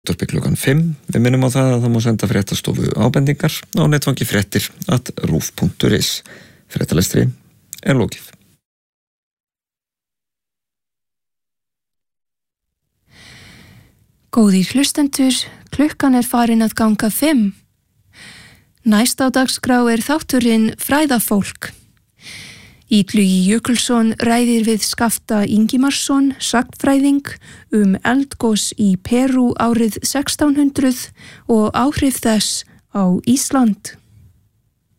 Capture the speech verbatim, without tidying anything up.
Útvarpi klukkan fimm. Við minnum á það að það má senda fréttastofu ábendingar á netfangi fréttir at rúv punktur is. Fréttalestri er lokið. Góðir hlustendur, klukkan er farin að ganga fimm. Næst á dagskrá er þátturinn Fræðafólk. Illugi Jökulsson ræðir við Skafta Ingimarsson, sagnfræðing, um eldgos í Perú árið sextán hundruð og áhrif þess á Ísland.